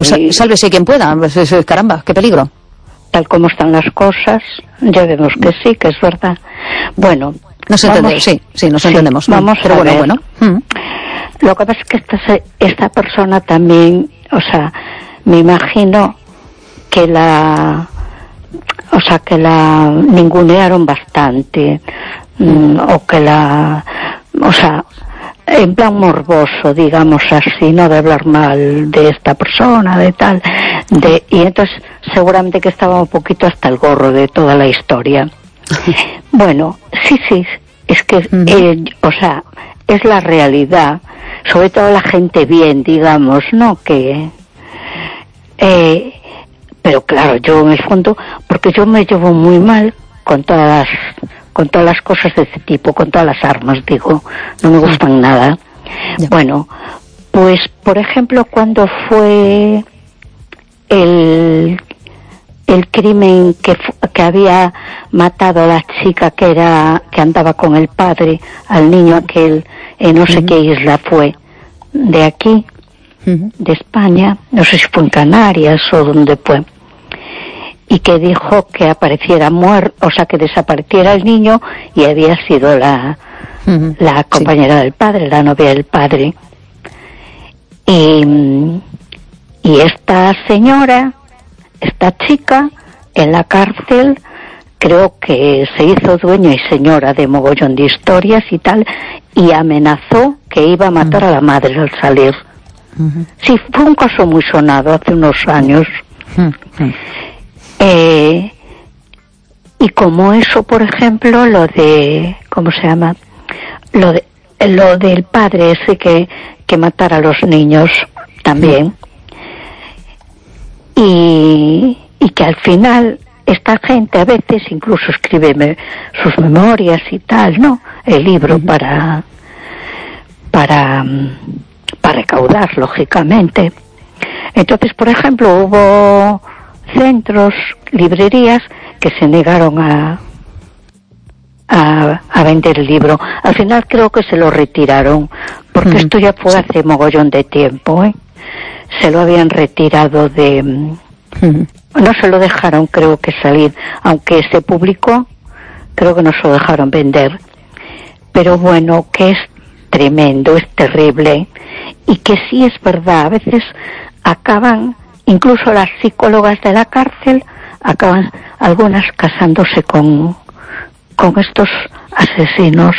Sálvese quien pueda, caramba, qué peligro. Tal como están las cosas, ya vemos que sí, que es verdad. Bueno, nos entendemos, sí, nos entendemos. Vamos pero a ver. Bueno. Lo que pasa es que esta persona también, o sea, me imagino que la ningunearon bastante, o sea, en plan morboso, digamos así, no de hablar mal de esta persona, de tal, y entonces seguramente que estaba un poquito hasta el gorro de toda la historia. Bueno, sí, es que, o sea, es la realidad, sobre todo la gente bien, digamos, ¿no? Pero claro, yo en el fondo, porque yo me llevo muy mal con todas las cosas de este tipo, con todas las armas, digo, no me gustan nada. Bueno, pues por ejemplo, cuando fue el crimen que había matado a la chica que andaba con el padre, al niño aquel, en no sé qué isla fue, de aquí, de España, no sé si fue en Canarias o donde fue, y que dijo que apareciera muerto, o sea, que desapareciera el niño, y había sido la compañera del padre, la novia del padre. Y esta señora, esta chica, en la cárcel, creo que se hizo dueña y señora de mogollón de historias y tal, y amenazó que iba a matar a la madre al salir. Sí, fue un caso muy sonado hace unos años. Y como eso, por ejemplo, lo de, ¿cómo se llama? Lo del padre ese que matara a los niños también. Y que al final esta gente a veces incluso escribe sus memorias y tal, ¿no? El libro para recaudar, lógicamente. Entonces, por ejemplo, hubo centros, librerías que se negaron a vender el libro. Al final creo que se lo retiraron, porque esto ya fue hace mogollón de tiempo, ¿eh? Se lo habían retirado no se lo dejaron, creo que salir, aunque se publicó, creo que no se lo dejaron vender. Pero bueno, que es tremendo, es terrible, y que sí es verdad, a veces acaban, incluso las psicólogas de la cárcel, acaban algunas casándose con estos asesinos.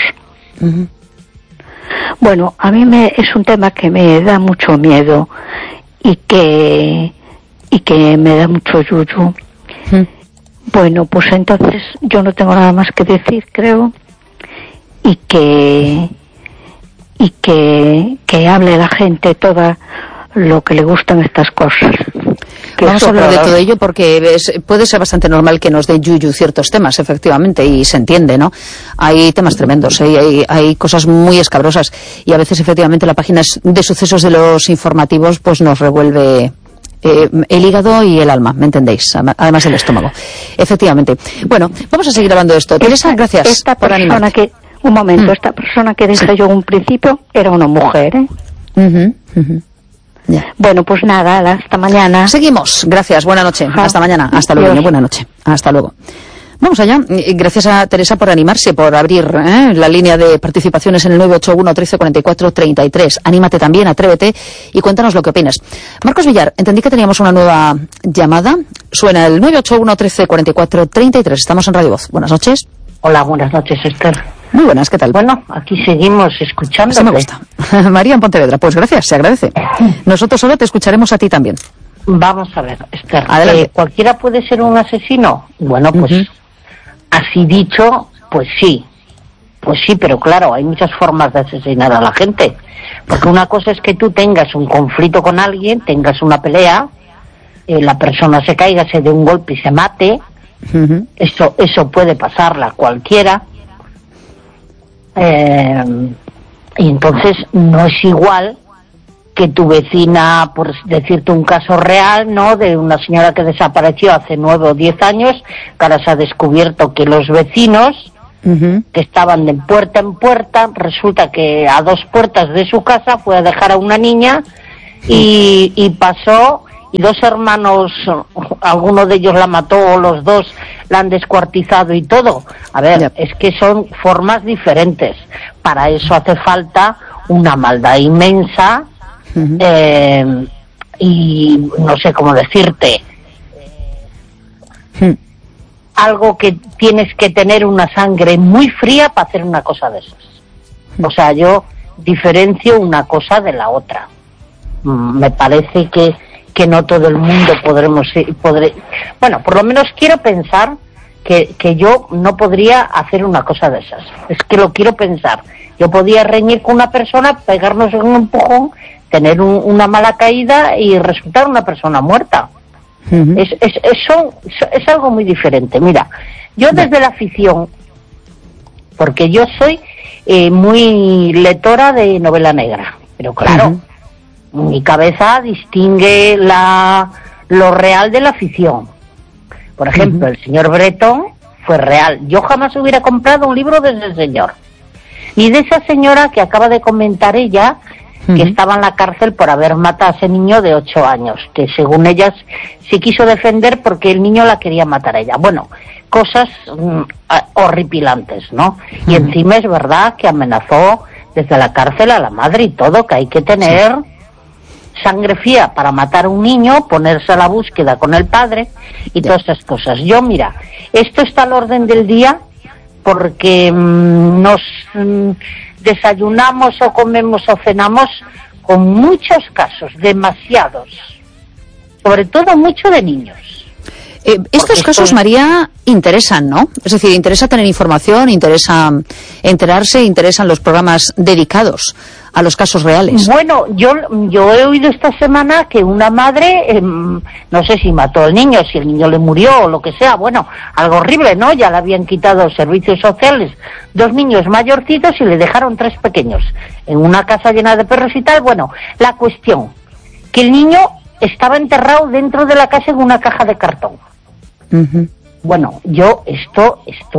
Bueno, a mí es un tema que me da mucho miedo y que me da mucho yuyu. Bueno, pues entonces yo no tengo nada más que decir, creo, y que hable la gente toda lo que le gustan estas cosas. Vamos a hablar de todo ello porque puede ser bastante normal que nos den yuyu ciertos temas, efectivamente, y se entiende, ¿no? Hay temas tremendos, hay cosas muy escabrosas, y a veces efectivamente la página de sucesos de los informativos pues nos revuelve el hígado y el alma, ¿me entendéis? Además del estómago. Efectivamente. Bueno, vamos a seguir hablando de esto. Teresa, gracias por animarte. Un momento, esta persona que dije yo en un principio era una mujer, ¿eh? Ya. Bueno, pues nada, hasta mañana. Seguimos. Gracias, buena noche. Hasta mañana. Hasta luego. Buena noche. Hasta luego. Vamos allá. Gracias a Teresa por animarse, por abrir la línea de participaciones en el 981 13 44 33. Anímate también, atrévete y cuéntanos lo que opinas. Marcos Villar, entendí que teníamos una nueva llamada. Suena el 981 13 44 33. Estamos en Radio Voz. Buenas noches. Hola, buenas noches, Esther. Muy buenas, ¿qué tal? Bueno, aquí seguimos escuchándote. Eso me gusta. María en Pontevedra, pues gracias, se agradece. Nosotros solo te escucharemos a ti también. Vamos a ver, Esther. Adelante. ¿Cualquiera puede ser un asesino? Bueno, pues así dicho, pues sí. Pues sí, pero claro, hay muchas formas de asesinar a la gente. Porque una cosa es que tú tengas un conflicto con alguien, tengas una pelea, la persona se caiga, se dé un golpe y se mate. Eso puede pasarla a cualquiera. Y entonces no es igual que tu vecina, por decirte un caso real, ¿no?, de una señora que desapareció hace 9 o 10 años, que ahora se ha descubierto que los vecinos que estaban de puerta en puerta, resulta que a 2 puertas de su casa fue a dejar a una niña y pasó y 2 hermanos, alguno de ellos la mató o los 2 la han descuartizado y todo. A ver, es que son formas diferentes. Para eso hace falta una maldad inmensa, y no sé cómo decirte, algo que tienes que tener una sangre muy fría para hacer una cosa de esas. O sea, yo diferencio una cosa de la otra. Me parece que no todo el mundo bueno, por lo menos quiero pensar que yo no podría hacer una cosa de esas. Es que lo quiero pensar. Yo podía reñir con una persona, pegarnos en un empujón, tener una mala caída y resultar una persona muerta. Es algo muy diferente. Mira, yo desde la afición, porque yo soy muy lectora de novela negra, pero claro, mi cabeza distingue lo real de la ficción. Por ejemplo, el señor Bretón fue real. Yo jamás hubiera comprado un libro de ese señor. Ni de esa señora que acaba de comentar ella, que estaba en la cárcel por haber matado a ese niño de 8 años, que según ellas se quiso defender porque el niño la quería matar a ella. Bueno, cosas horripilantes, ¿no? Y encima es verdad que amenazó desde la cárcel a la madre y todo, que hay que tener sangre fría para matar a un niño, ponerse a la búsqueda con el padre y todas esas cosas. Yo, mira, esto está al orden del día porque nos desayunamos o comemos o cenamos con muchos casos, demasiados, sobre todo mucho de niños. Estos casos, María, interesan, ¿no? Es decir, interesa tener información, interesa enterarse, interesan los programas dedicados a los casos reales. Bueno, yo he oído esta semana que una madre, no sé si mató al niño, si el niño le murió o lo que sea, bueno, algo horrible, ¿no? Ya le habían quitado servicios sociales, 2 niños mayorcitos y le dejaron 3 pequeños en una casa llena de perros y tal. Bueno, la cuestión, que el niño estaba enterrado dentro de la casa en una caja de cartón. Bueno, esto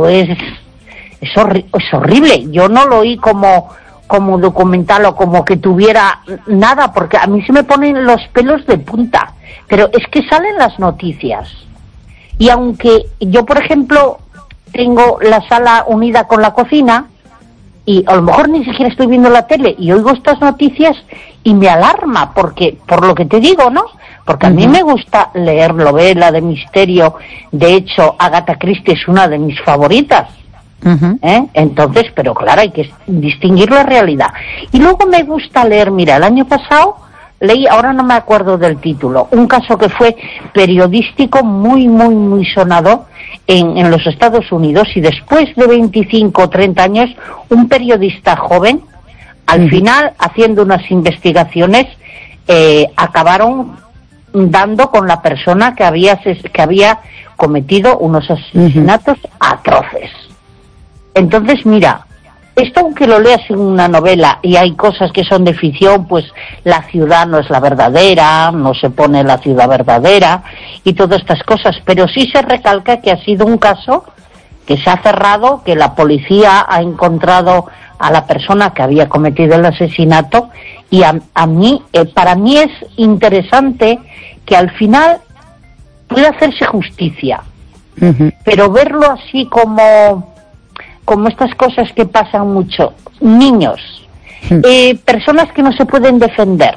es horrible. Yo no lo oí como documental o como que tuviera nada, porque a mí se me ponen los pelos de punta. Pero es que salen las noticias. Y aunque yo, por ejemplo, tengo la sala unida con la cocina, y a lo mejor ni siquiera estoy viendo la tele y oigo estas noticias y me alarma, porque por lo que te digo, ¿no? Porque a mí me gusta leer novela de misterio. De hecho, Agatha Christie es una de mis favoritas. Entonces, pero claro, hay que distinguir la realidad. Y luego me gusta leer, mira, el año pasado leí, ahora no me acuerdo del título, un caso que fue periodístico muy, muy, muy sonado en los Estados Unidos, y después de 25 o 30 años, un periodista joven, al final, haciendo unas investigaciones, acabaron dando con la persona que había cometido unos asesinatos atroces. Entonces, mira, esto aunque lo leas en una novela y hay cosas que son de ficción, pues la ciudad no es la verdadera, no se pone la ciudad verdadera y todas estas cosas, pero sí se recalca que ha sido un caso que se ha cerrado, que la policía ha encontrado a la persona que había cometido el asesinato, y para mí es interesante que al final pueda hacerse justicia, pero verlo así como estas cosas que pasan mucho, niños, personas que no se pueden defender,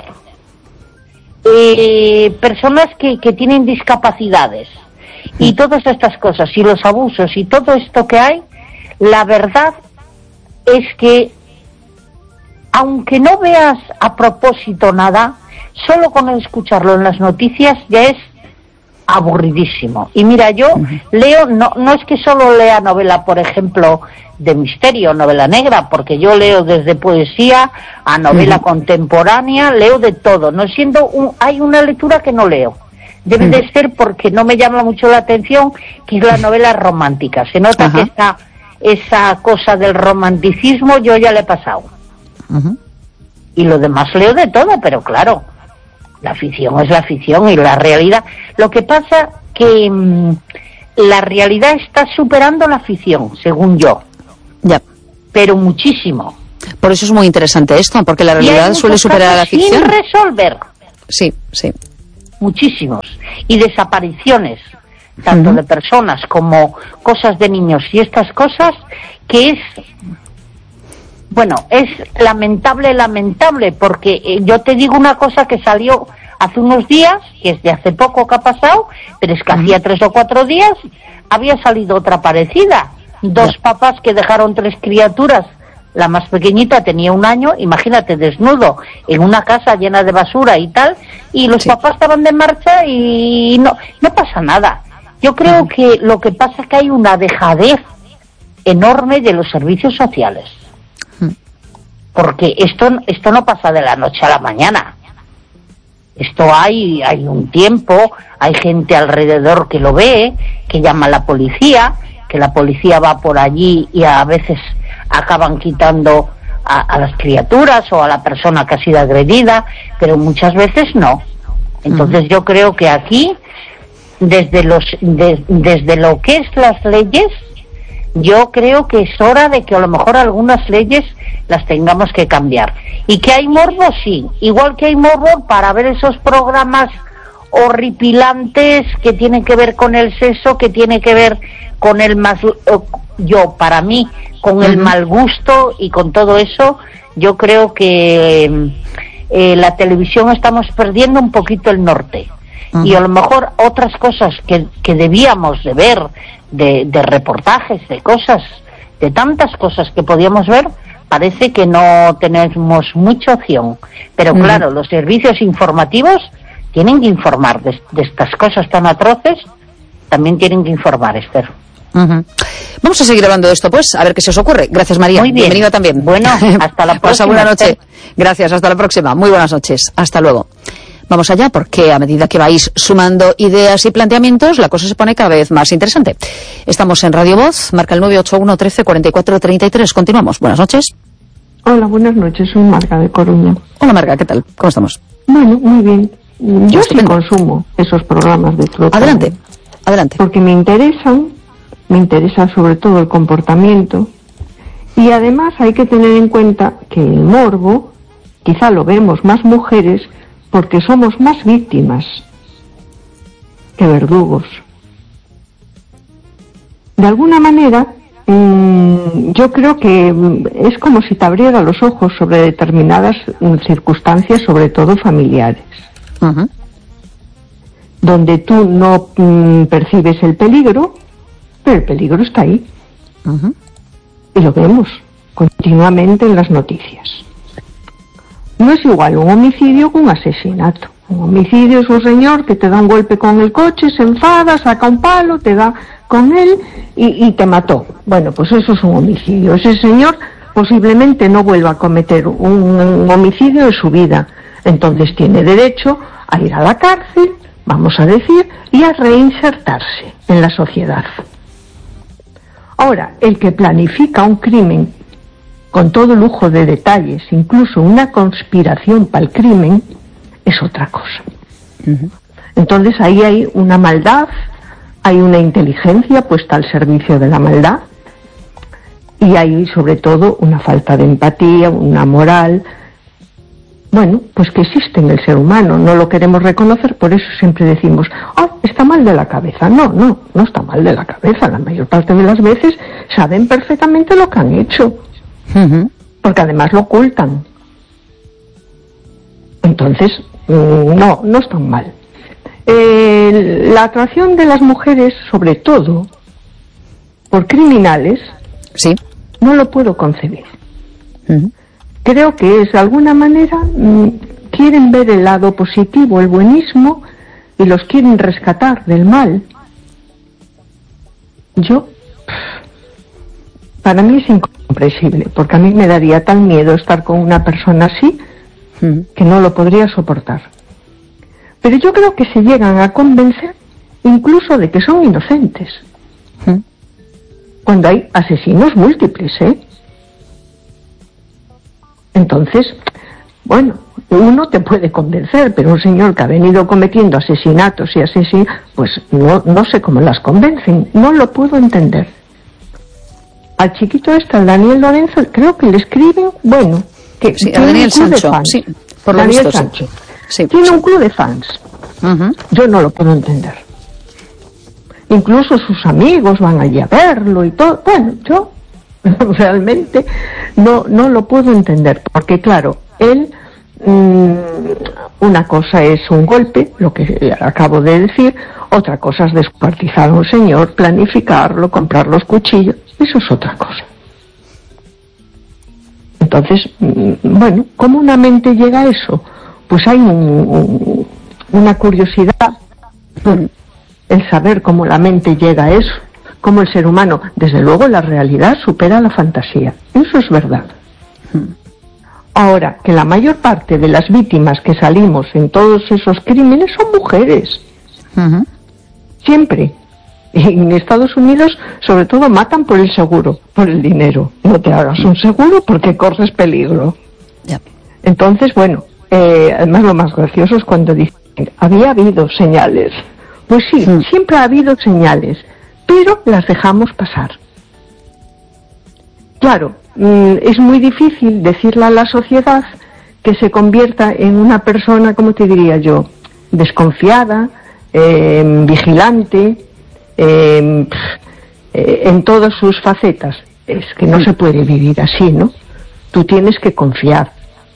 personas que tienen discapacidades y todas estas cosas y los abusos y todo esto que hay, la verdad es que aunque no veas a propósito nada, solo con escucharlo en las noticias ya es aburridísimo. Y mira, yo leo, no es que solo lea novela, por ejemplo, de misterio, novela negra, porque yo leo desde poesía a novela contemporánea, leo de todo, no siendo hay una lectura que no leo. Debe de ser porque no me llama mucho la atención, que es la novela romántica. Se nota que esa cosa del romanticismo yo ya le he pasado. Y lo demás leo de todo, pero claro, la ficción es la ficción y la realidad. Lo que pasa que la realidad está superando la ficción, según yo. Ya. Pero muchísimo. Por eso es muy interesante esto, porque la realidad suele superar a la ficción. Sin resolver. Sí, sí. muchísimos, y desapariciones, tanto de personas como cosas de niños y estas cosas, que es, bueno, es lamentable, porque yo te digo una cosa que salió hace unos días, que es de hace poco que ha pasado, pero es que hacía 3 o 4 días había salido otra parecida. 2 papás que dejaron 3 criaturas. La más pequeñita tenía 1 año, imagínate, desnudo, en una casa llena de basura y tal, y los papás estaban de marcha y no pasa nada. Yo creo que lo que pasa es que hay una dejadez enorme de los servicios sociales. Porque esto no pasa de la noche a la mañana. Esto hay un tiempo, hay gente alrededor que lo ve, que llama a la policía, que la policía va por allí y a veces acaban quitando a las criaturas o a la persona que ha sido agredida, pero muchas veces no. Entonces yo creo que aquí, desde lo que es las leyes, yo creo que es hora de que a lo mejor algunas leyes las tengamos que cambiar. Y que hay morbo, sí, igual que hay morbo para ver esos programas horripilantes que tienen que ver con el sexo, que tiene que ver con el para mí, con el mal gusto y con todo eso. Yo creo que la televisión estamos perdiendo un poquito el norte. Y a lo mejor otras cosas que debíamos de ver, de reportajes, de cosas, de tantas cosas que podíamos ver, parece que no tenemos mucha opción. Pero claro, los servicios informativos tienen que informar de estas cosas tan atroces, también tienen que informar, Esther. Vamos a seguir hablando de esto, pues, a ver qué se os ocurre. Gracias, María. Muy bien. Bienvenida también. Bueno, hasta la próxima. Pasa buena noche. Gracias, hasta la próxima. Muy buenas noches. Hasta luego. Vamos allá, porque a medida que vais sumando ideas y planteamientos, la cosa se pone cada vez más interesante. Estamos en Radio Voz, marca el 981 13 44 33. Continuamos. Buenas noches. Hola, buenas noches. Soy Marga de Coruña. Hola, Marga, ¿qué tal? ¿Cómo estamos? Bueno, muy bien. Yo sí consumo esos programas de tropa. Adelante, adelante. Porque me interesa sobre todo el comportamiento, y además hay que tener en cuenta que el morbo, quizá lo vemos más mujeres, porque somos más víctimas que verdugos. De alguna manera, yo creo que es como si te abriera los ojos sobre determinadas circunstancias, sobre todo familiares, donde tú no percibes el peligro, pero el peligro está ahí. Y lo vemos continuamente en las noticias. No es igual un homicidio que un asesinato. Un homicidio es un señor que te da un golpe con el coche, se enfada, saca un palo, te da con él y te mató. Bueno, pues eso es un homicidio. Ese señor posiblemente no vuelva a cometer un homicidio en su vida. Entonces tiene derecho a ir a la cárcel, vamos a decir, y a reinsertarse en la sociedad. Ahora, el que planifica un crimen con todo lujo de detalles, incluso una conspiración para el crimen, es otra cosa. Entonces ahí hay una maldad, hay una inteligencia puesta al servicio de la maldad, y hay sobre todo una falta de empatía, una moral, bueno, pues que existe en el ser humano. No lo queremos reconocer, por eso siempre decimos, está mal de la cabeza. No está mal de la cabeza. La mayor parte de las veces saben perfectamente lo que han hecho. Porque además lo ocultan. Entonces, no es tan mal. La atracción de las mujeres, sobre todo por criminales, sí, no lo puedo concebir. Creo que es, de alguna manera, quieren ver el lado positivo, el buenismo, y los quieren rescatar del mal. Para mí es incomprensible, porque a mí me daría tan miedo estar con una persona así, que no lo podría soportar. Pero yo creo que se llegan a convencer incluso de que son inocentes. Cuando hay asesinos múltiples, Entonces, bueno, uno te puede convencer, pero un señor que ha venido cometiendo asesinatos y pues no sé cómo las convencen, no lo puedo entender. Al chiquito al Daniel Lorenzo, creo que le escriben, que sí, tiene Daniel un club Sancho, de fans. sí, por lo Daniel visto, Sancho. Sí, Tiene un club de fans. Yo no lo puedo entender. Incluso sus amigos van allí a verlo y todo. Bueno, yo realmente no lo puedo entender, porque claro, él, una cosa es un golpe, lo que acabo de decir, otra cosa es descuartizar a un señor, planificarlo, comprar los cuchillos, eso es otra cosa. Entonces, bueno, ¿cómo una mente llega a eso? Pues hay una curiosidad, el saber cómo la mente llega a eso, cómo el ser humano, desde luego la realidad supera la fantasía, eso es verdad. Ahora, que la mayor parte de las víctimas que salimos en todos esos crímenes son mujeres, siempre. Y en Estados Unidos, sobre todo, matan por el seguro, por el dinero. No te hagas un seguro porque corres peligro. Yeah. Entonces, bueno, además lo más gracioso es cuando dicen, había habido señales. Pues sí, siempre ha habido señales, pero las dejamos pasar. Claro, es muy difícil decirle a la sociedad que se convierta en una persona, ¿cómo te diría yo?, desconfiada, vigilante, en todas sus facetas. Es que no se puede vivir así, ¿no? Tú tienes que confiar.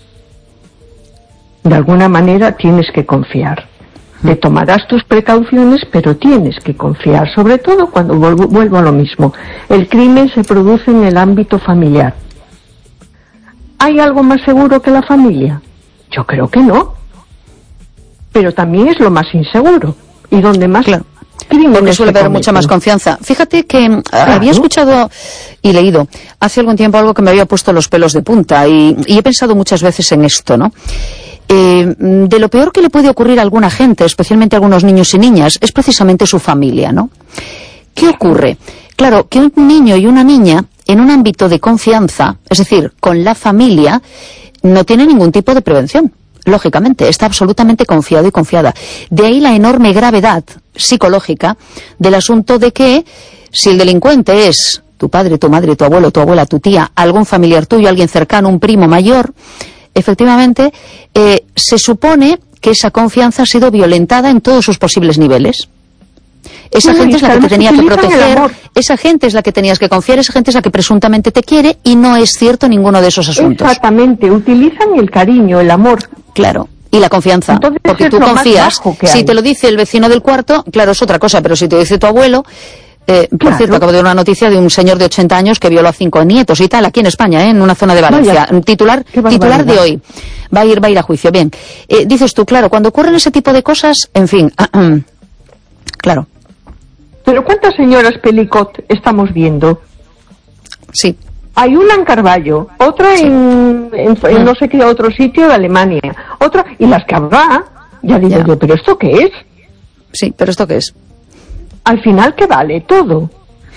De alguna manera tienes que confiar. Te tomarás tus precauciones, pero tienes que confiar, sobre todo cuando vuelvo a lo mismo. El crimen se produce en el ámbito familiar. ¿Hay algo más seguro que la familia? Yo creo que no. Pero también es lo más inseguro. Y donde más... Claro. Porque suele haber mucha más confianza. Fíjate que había escuchado y leído hace algún tiempo algo que me había puesto los pelos de punta y he pensado muchas veces en esto, ¿no? De lo peor que le puede ocurrir a alguna gente, especialmente a algunos niños y niñas, es precisamente su familia, ¿no? ¿Qué ocurre? Claro, que un niño y una niña en un ámbito de confianza, es decir, con la familia, no tiene ningún tipo de prevención. Lógicamente, está absolutamente confiado y confiada. De ahí la enorme gravedad psicológica del asunto de que si el delincuente es tu padre, tu madre, tu abuelo, tu abuela, tu tía, algún familiar tuyo, alguien cercano, un primo mayor, efectivamente, se supone que esa confianza ha sido violentada en todos sus posibles niveles. Esa gente es la que te tenía que proteger, esa gente es la que tenías que confiar, esa gente es la que presuntamente te quiere y no es cierto ninguno de esos asuntos. Exactamente, utilizan el cariño, el amor. Claro, y la confianza, entonces, porque tú confías. Si te lo dice el vecino del cuarto, claro, es otra cosa, pero si te lo dice tu abuelo... Por cierto, acabo de ver una noticia de un señor de 80 años que violó a 5 nietos y tal, aquí en España, en una zona de Valencia. Vaya, titular de hoy. Va a ir a juicio. Bien. Dices tú, claro, cuando ocurren ese tipo de cosas, en fin, claro. Pero ¿cuántas señoras Pelicot estamos viendo? Sí. Hay una en Carballo, otra en no sé qué otro sitio de Alemania, otra, y las que habrá, ya digo yo, ¿pero esto qué es? Sí, ¿pero esto qué es? Al final, ¿qué vale? Todo.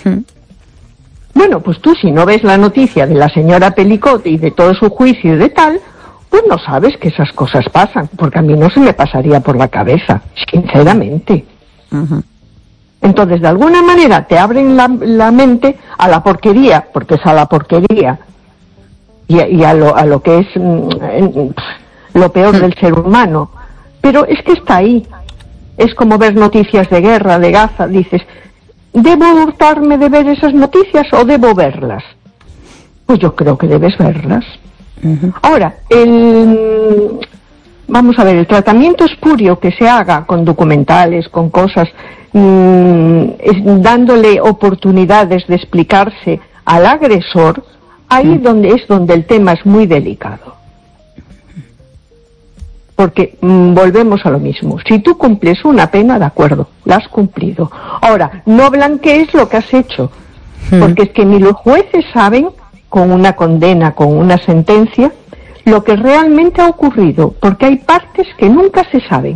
Bueno, pues tú si no ves la noticia de la señora Pelicot y de todo su juicio y de tal, pues no sabes que esas cosas pasan, porque a mí no se me pasaría por la cabeza, sinceramente. Entonces, de alguna manera te abren la mente a la porquería, porque es a la porquería, y a lo que es lo peor del ser humano. Pero es que está ahí. Es como ver noticias de guerra, de Gaza. Dices, ¿debo hurtarme de ver esas noticias o debo verlas? Pues yo creo que debes verlas. Ahora, vamos a ver, el tratamiento espurio que se haga con documentales, con cosas, dándole oportunidades de explicarse al agresor, ahí es donde el tema es muy delicado. Porque volvemos a lo mismo. Si tú cumples una pena, de acuerdo, la has cumplido. Ahora, no blanquees lo que has hecho, porque es que ni los jueces saben, con una condena, con una sentencia, lo que realmente ha ocurrido, porque hay partes que nunca se saben.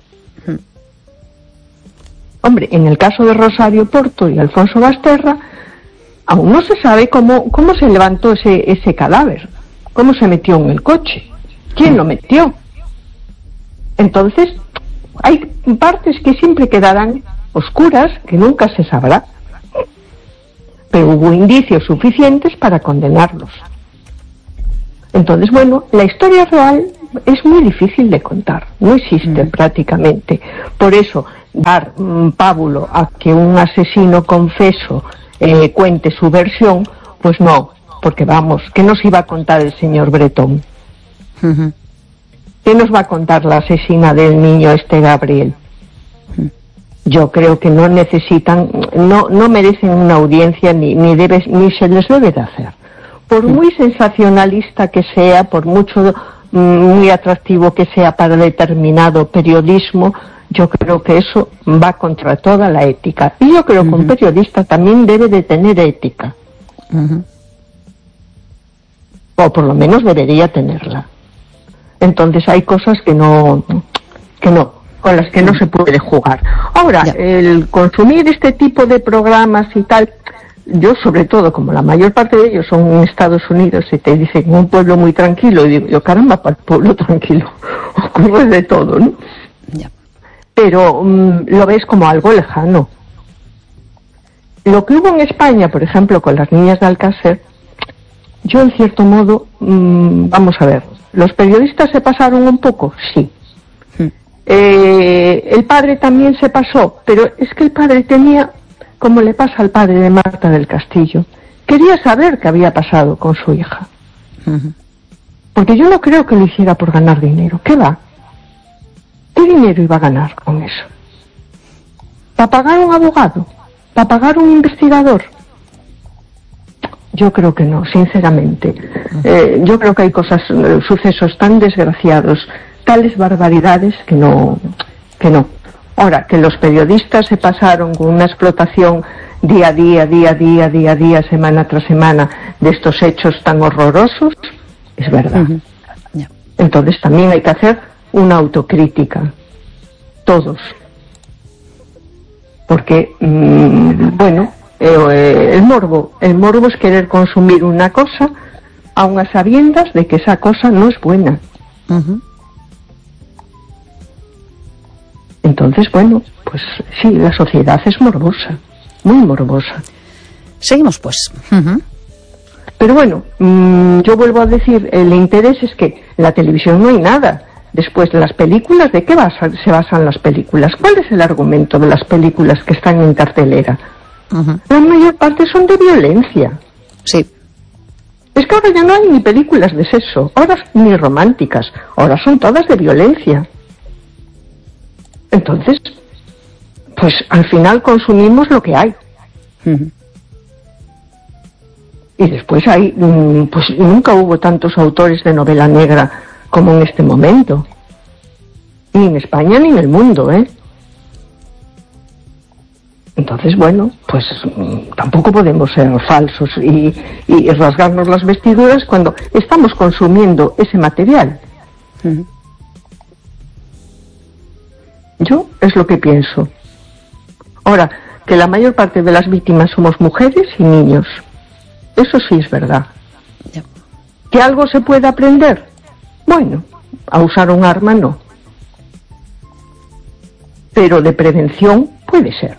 Hombre, en el caso de Rosario Porto y Alfonso Basterra, aún no se sabe cómo se levantó ese cadáver, cómo se metió en el coche, quién lo metió. Entonces, hay partes que siempre quedarán oscuras, que nunca se sabrá. Pero hubo indicios suficientes para condenarlos. Entonces, bueno, la historia real es muy difícil de contar, no existe prácticamente. Por eso, dar pábulo a que un asesino confeso cuente su versión, pues no, porque vamos, ¿qué nos iba a contar el señor Bretón? ¿Qué nos va a contar la asesina del niño Gabriel? Yo creo que no necesitan, no merecen una audiencia ni se les debe de hacer. Por muy sensacionalista que sea, por mucho muy atractivo que sea para determinado periodismo, yo creo que eso va contra toda la ética. Y yo creo que un periodista también debe de tener ética. O por lo menos debería tenerla. Entonces hay cosas que no, con las que no se puede jugar. Ahora, el consumir este tipo de programas y tal, yo sobre todo, como la mayor parte de ellos son en Estados Unidos y te dicen un pueblo muy tranquilo, y digo yo, caramba, para el pueblo tranquilo ocurre de todo, ¿no? Pero lo ves como algo lejano. Lo que hubo en España, por ejemplo, con las niñas de Alcácer, yo en cierto modo, vamos a ver, ¿los periodistas se pasaron un poco? Sí. El padre también se pasó, pero es que el padre tenía, como le pasa al padre de Marta del Castillo, quería saber qué había pasado con su hija. Porque yo no creo que lo hiciera por ganar dinero. ¿Qué va? ¿Qué dinero iba a ganar con eso? ¿Para pagar un abogado? ¿Para pagar un investigador? Yo creo que no, sinceramente. Yo creo que hay sucesos tan desgraciados, tales barbaridades que no. Ahora, que los periodistas se pasaron con una explotación día a día, semana tras semana, de estos hechos tan horrorosos, es verdad. Entonces también hay que hacer una autocrítica, todos. Porque, bueno, el morbo es querer consumir una cosa, aun a sabiendas de que esa cosa no es buena. Entonces, bueno, pues sí, la sociedad es morbosa, muy morbosa. Seguimos, pues. Pero bueno, yo vuelvo a decir, el interés es que en la televisión no hay nada. Después de las películas, ¿de qué se basan las películas? ¿Cuál es el argumento de las películas que están en cartelera? La mayor parte son de violencia. Sí. Es que ahora ya no hay ni películas de sexo, ahora ni románticas, ahora son todas de violencia. Entonces, pues al final consumimos lo que hay. Y después hay, pues nunca hubo tantos autores de novela negra como en este momento. Ni en España ni en el mundo, ¿eh? Entonces, bueno, pues tampoco podemos ser falsos y rasgarnos las vestiduras cuando estamos consumiendo ese material. Yo es lo que pienso. Ahora, que la mayor parte de las víctimas somos mujeres y niños. Eso sí es verdad. ¿Que algo se puede aprender? Bueno, a usar un arma no. Pero de prevención puede ser.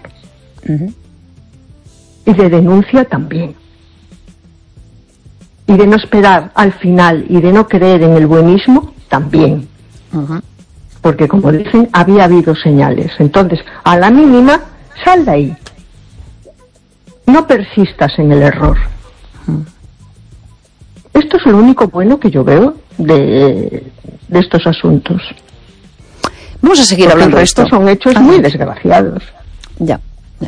Y de denuncia también. Y de no esperar al final y de no creer en el buenismo también. Porque como dicen, había habido señales. Entonces, a la mínima, sal de ahí. No persistas en el error. Esto es lo único bueno que yo veo de estos asuntos. Vamos a seguir hablando de esto. Estos son hechos muy desgraciados. Ya.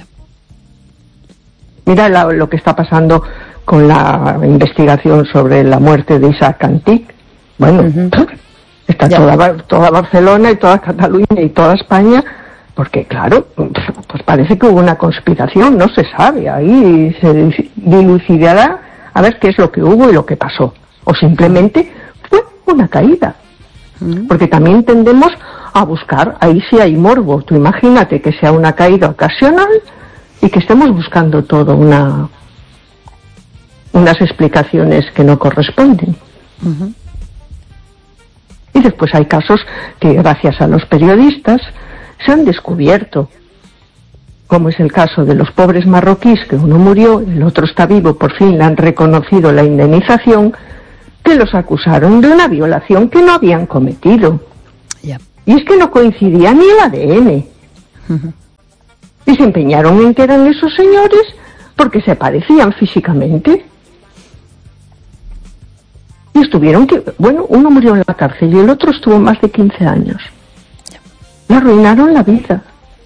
Mira lo que está pasando con la investigación sobre la muerte de Isaac Antic. Bueno, está toda Barcelona y toda Cataluña y toda España, porque claro, pues parece que hubo una conspiración, no se sabe, ahí se dilucidará a ver qué es lo que hubo y lo que pasó. O simplemente fue una caída. Porque también tendemos a buscar, ahí sí hay morbo. Tú imagínate que sea una caída ocasional y que estemos buscando todo unas explicaciones que no corresponden. Y después hay casos que gracias a los periodistas se han descubierto, como es el caso de los pobres marroquíes, que uno murió, el otro está vivo, por fin le han reconocido la indemnización, que los acusaron de una violación que no habían cometido. Y es que no coincidía ni el ADN. Y se empeñaron en que eran esos señores porque se parecían físicamente. Y estuvieron uno murió en la cárcel y el otro estuvo más de 15 años. Le arruinaron la vida.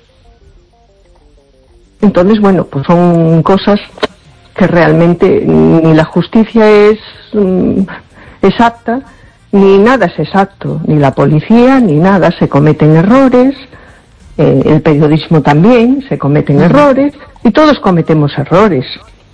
Entonces, pues son cosas que realmente ni la justicia es exacta, ni nada es exacto, ni la policía, ni nada. Se cometen errores, el periodismo también, se cometen errores, y todos cometemos errores.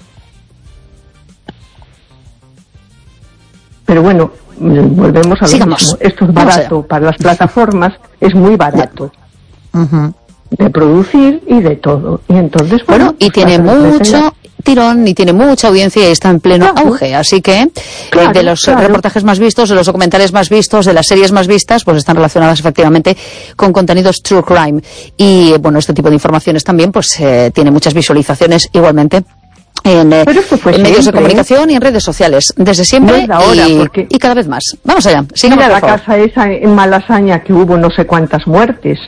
Pero volvemos a lo mismo. Esto es barato para las plataformas, es muy barato de producir y de todo. Y entonces, y tiene mucho tirón y tiene mucha audiencia y está en pleno auge, así que de los reportajes más vistos, de los documentales más vistos, de las series más vistas, pues están relacionadas efectivamente con contenidos true crime. Y este tipo de informaciones también tiene muchas visualizaciones igualmente en medios de comunicación y en redes sociales, desde siempre y cada vez más. Vamos allá, sigamos, mira la casa esa en Malasaña, que hubo no sé cuántas muertes.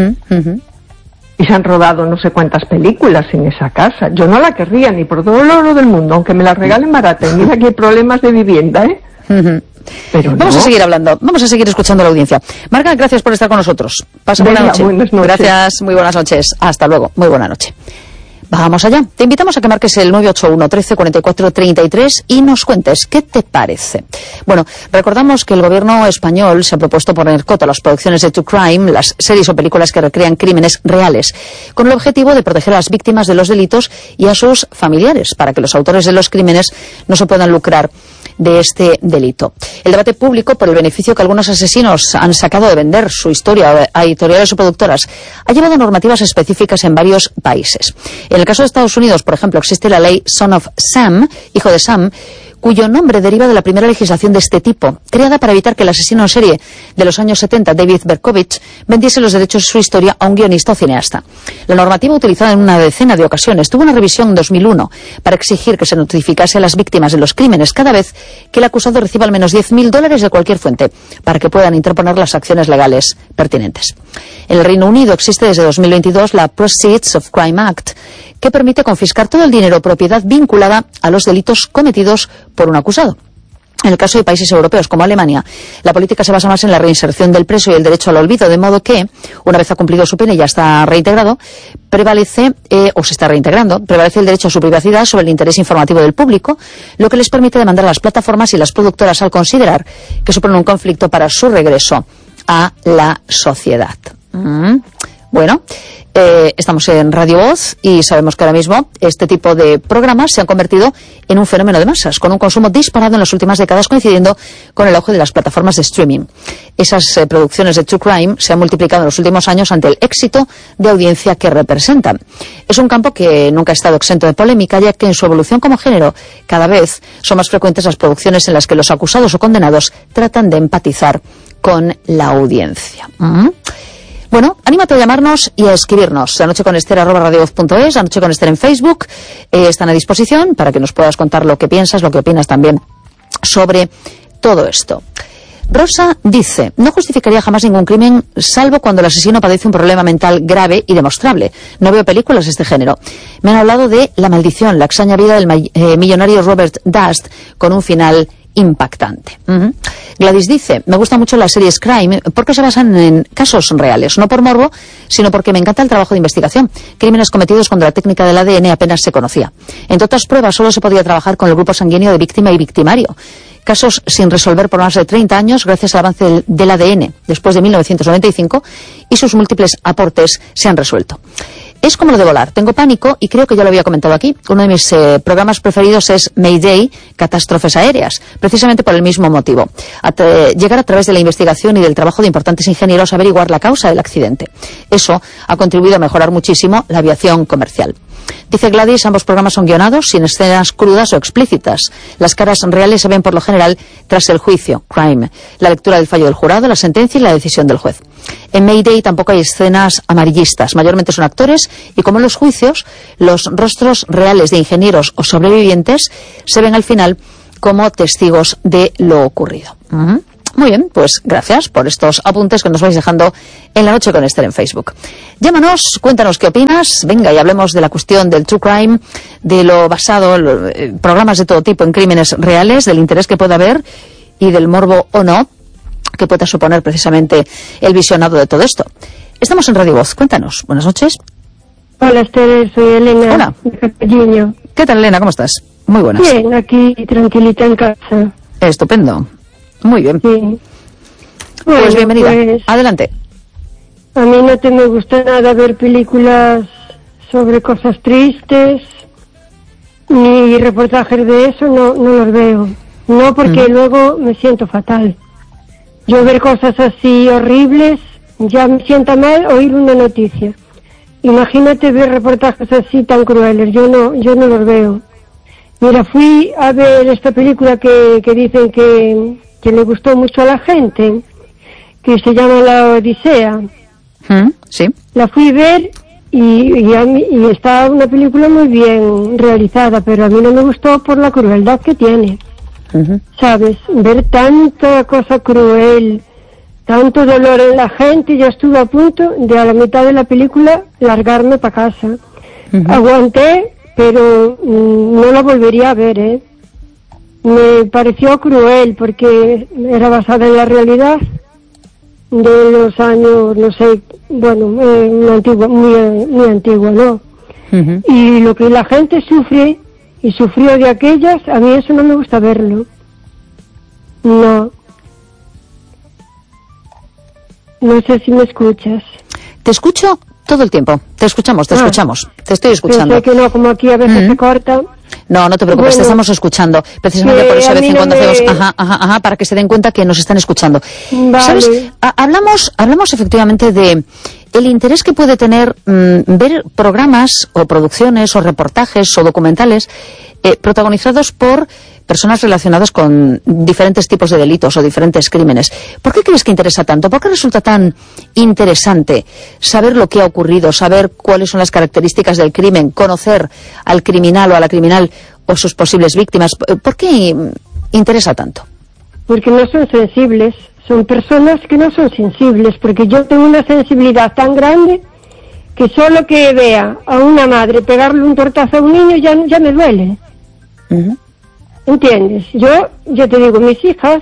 Y se han rodado no sé cuántas películas en esa casa. Yo no la querría ni por todo el oro del mundo, aunque me la regalen barata. Y mira que hay problemas de vivienda, Pero vamos a seguir hablando, vamos a seguir escuchando a la audiencia. Marga, gracias por estar con nosotros. Pasa buena noche. Buenas noches. Gracias, muy buenas noches. Hasta luego, muy buena noche. Vamos allá. Te invitamos a que marques el 981 13 44 33 y nos cuentes qué te parece. Recordamos que el gobierno español se ha propuesto poner coto a las producciones de true crime, las series o películas que recrean crímenes reales, con el objetivo de proteger a las víctimas de los delitos y a sus familiares, para que los autores de los crímenes no se puedan lucrar de este delito. El debate público por el beneficio que algunos asesinos han sacado de vender su historia a editoriales o productoras ha llevado a normativas específicas en varios países. En el caso de Estados Unidos, por ejemplo, existe la ley Son of Sam, hijo de Sam, cuyo nombre deriva de la primera legislación de este tipo, creada para evitar que el asesino en serie de los años 70, David Berkowitz, vendiese los derechos de su historia a un guionista o cineasta. La normativa, utilizada en una decena de ocasiones, tuvo una revisión en 2001 para exigir que se notificase a las víctimas de los crímenes cada vez que el acusado reciba al menos $10.000 de cualquier fuente, para que puedan interponer las acciones legales pertinentes. En el Reino Unido existe desde 2022 la Proceeds of Crime Act, que permite confiscar todo el dinero o propiedad vinculada a los delitos cometidos por un acusado. En el caso de países europeos como Alemania, la política se basa más en la reinserción del preso y el derecho al olvido, de modo que, una vez ha cumplido su pena y ya está reintegrado, prevalece el derecho a su privacidad sobre el interés informativo del público, lo que les permite demandar a las plataformas y las productoras al considerar que suponen un conflicto para su regreso a la sociedad. Estamos en Radio Voz y sabemos que ahora mismo este tipo de programas se han convertido en un fenómeno de masas, con un consumo disparado en las últimas décadas, coincidiendo con el auge de las plataformas de streaming. Esas producciones de true crime se han multiplicado en los últimos años ante el éxito de audiencia que representan. Es un campo que nunca ha estado exento de polémica, ya que en su evolución como género cada vez son más frecuentes las producciones en las que los acusados o condenados tratan de empatizar con la audiencia. Anímate a llamarnos y a escribirnos. anocheconester@radiovoz.es, Anoche con Ester en Facebook. Están a disposición para que nos puedas contar lo que piensas, lo que opinas también sobre todo esto. Rosa dice: no justificaría jamás ningún crimen, salvo cuando el asesino padece un problema mental grave y demostrable. No veo películas de este género. Me han hablado de La maldición, la extraña vida del millonario Robert Dust, con un final impactante. Gladys dice: me gustan mucho las series crime porque se basan en casos reales, no por morbo, sino porque me encanta el trabajo de investigación. Crímenes cometidos cuando la técnica del ADN apenas se conocía. Entre otras pruebas, solo se podía trabajar con el grupo sanguíneo de víctima y victimario. Casos sin resolver por más de 30 años gracias al avance del ADN después de 1995, y sus múltiples aportes se han resuelto. Es como lo de volar. Tengo pánico y creo que ya lo había comentado aquí. Uno de mis programas preferidos es Mayday, catástrofes aéreas, precisamente por el mismo motivo. Llegar a través de la investigación y del trabajo de importantes ingenieros a averiguar la causa del accidente. Eso ha contribuido a mejorar muchísimo la aviación comercial. Dice Gladys: ambos programas son guionados, sin escenas crudas o explícitas. Las caras reales se ven por lo general tras el juicio, crime, la lectura del fallo del jurado, la sentencia y la decisión del juez. En Mayday tampoco hay escenas amarillistas, mayormente son actores, y como en los juicios, los rostros reales de ingenieros o sobrevivientes se ven al final como testigos de lo ocurrido. Muy bien, pues gracias por estos apuntes que nos vais dejando en La Noche con Esther en Facebook. Llámanos, cuéntanos qué opinas, venga y hablemos de la cuestión del true crime, de lo basado en programas de todo tipo en crímenes reales, del interés que pueda haber y del morbo o no que pueda suponer precisamente el visionado de todo esto. Estamos en Radio Voz, cuéntanos. Buenas noches. Hola Esther, soy Elena. Hola. De Capelliño. ¿Qué tal, Elena? ¿Cómo estás? Muy buenas. Bien, aquí tranquilita en casa. Estupendo. Muy bien. Sí. Bueno, pues bienvenida. Pues, adelante. A mí no me gusta nada ver películas sobre cosas tristes, ni reportajes de eso, no los veo. No, porque luego me siento fatal. Yo ver cosas así horribles, ya me sienta mal oír una noticia. Imagínate ver reportajes así tan crueles, yo no los veo. Mira, fui a ver esta película que dicen que le gustó mucho a la gente, que se llama La Odisea. Sí. La fui a ver y está una película muy bien realizada, pero a mí no me gustó por la crueldad que tiene. ¿Sabes? Ver tanta cosa cruel, tanto dolor en la gente, yo estuve a punto de a la mitad de la película largarme para casa. Aguanté, pero no la volvería a ver, ¿eh? Me pareció cruel porque era basada en la realidad de los años, no sé, bueno, muy antigua, ¿no? Y lo que la gente sufre y sufrió de aquellas, a mí eso no me gusta verlo. No sé si me escuchas. Te escucho todo el tiempo. Te escuchamos. Te estoy escuchando. Pensé que no, como aquí a veces se corta. No te preocupes, Bueno, te estamos escuchando. Precisamente por eso de vez en cuando hacemos para que se den cuenta que nos están escuchando. Vale. ¿Sabes? Hablamos efectivamente de el interés que puede tener ver programas o producciones o reportajes o documentales protagonizados por personas relacionadas con diferentes tipos de delitos o diferentes crímenes. ¿Por qué crees que interesa tanto? ¿Por qué resulta tan interesante saber lo que ha ocurrido, saber cuáles son las características del crimen, conocer al criminal o a la criminal o sus posibles víctimas? ¿Por qué interesa tanto? Porque no son sensibles, son personas que no son sensibles, porque yo tengo una sensibilidad tan grande que solo que vea a una madre pegarle un tortazo a un niño ya me duele. ¿Entiendes? Yo te digo, mis hijas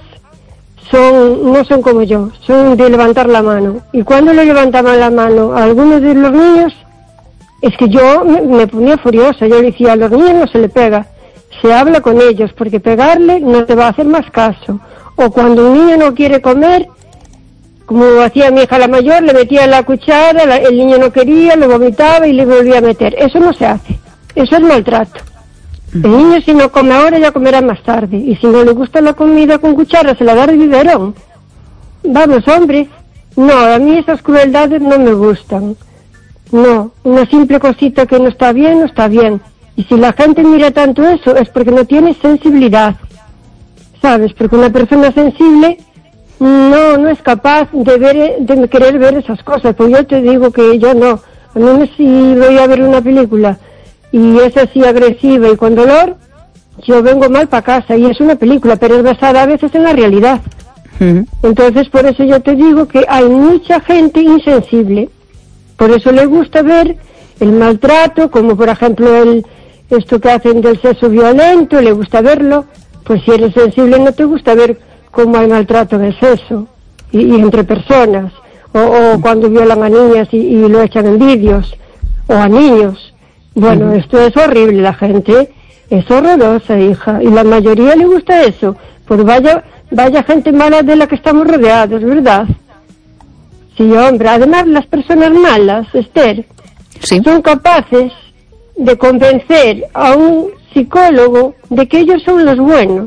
no son como yo, son de levantar la mano. Y cuando le levantaban la mano a algunos de los niños, es que yo me ponía furiosa. Yo decía, a los niños no se le pega, se habla con ellos, porque pegarle no te va a hacer más caso. O cuando un niño no quiere comer, como hacía mi hija la mayor, le metía la cuchara, el niño no quería, lo vomitaba y le volvía a meter. Eso no se hace, eso es maltrato. El niño si no come ahora ya comerá más tarde, y si no le gusta la comida con cuchara se la da de biberón. Vamos, hombre, no, a mí esas crueldades no me gustan. No, una simple cosita que no está bien, no está bien. Y si la gente mira tanto eso es porque no tiene sensibilidad, ¿sabes? Porque una persona sensible no es capaz de querer ver esas cosas. Pues yo te digo que yo no. A mí si voy a ver una película y es así agresiva y con dolor, yo vengo mal para casa. Y es una película, pero es basada a veces en la realidad. Entonces, por eso yo te digo que hay mucha gente insensible. Por eso le gusta ver el maltrato, como por ejemplo esto que hacen del sexo violento, le gusta verlo. Pues si eres sensible no te gusta ver cómo hay maltrato en el sexo y entre personas, o cuando violan a niñas y lo echan en vídeos, o a niños. Bueno, esto es horrible, la gente es horrorosa, hija, y la mayoría le gusta eso. Pues vaya gente mala de la que estamos rodeados, ¿verdad? Sí, hombre, además las personas malas, Esther, son capaces de convencer a un psicólogo de que ellos son los buenos.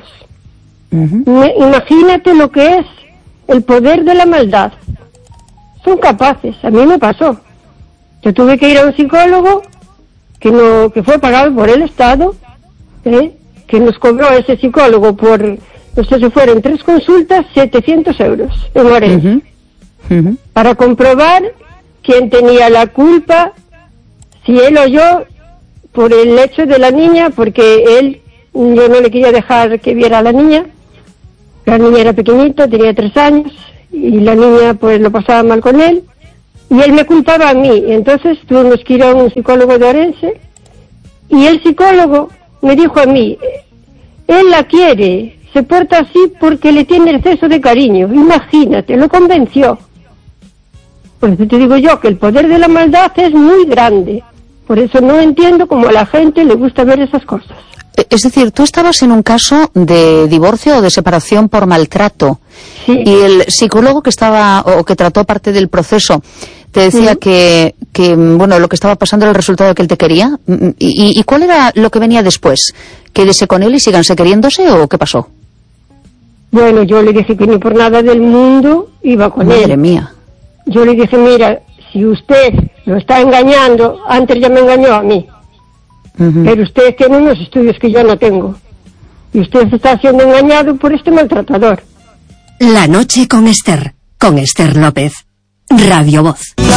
Imagínate lo que es el poder de la maldad. Son capaces, a mí me pasó. Yo tuve que ir a un psicólogo que fue pagado por el Estado, que nos cobró ese psicólogo por, no sé si fueron 3 consultas, 700 euros en Orense, para comprobar quién tenía la culpa, si él o yo, por el hecho de la niña, porque él yo no le quería dejar que viera a la niña. La niña era pequeñita, tenía 3 años, y la niña pues lo pasaba mal con él, y él me culpaba a mí. Entonces tuvimos que ir a un psicólogo de Orense, y el psicólogo me dijo a mí, él la quiere, se porta así porque le tiene exceso de cariño, imagínate, lo convenció. Por eso te digo yo que el poder de la maldad es muy grande, por eso no entiendo cómo a la gente le gusta ver esas cosas. Es decir, tú estabas en un caso de divorcio o de separación por maltrato, sí. Y el psicólogo que estaba o que trató parte del proceso te decía que bueno, lo que estaba pasando era el resultado de que él te quería. ¿Y cuál era lo que venía después? ¿Quédese con él y síganse queriéndose o qué pasó? Bueno, yo le dije que ni por nada del mundo iba con él. Madre mía. Yo le dije, mira, si usted lo está engañando, antes ya me engañó a mí. Pero usted tiene unos estudios que yo no tengo. Y usted está siendo engañado por este maltratador. La noche con Ester López. Radio Voz.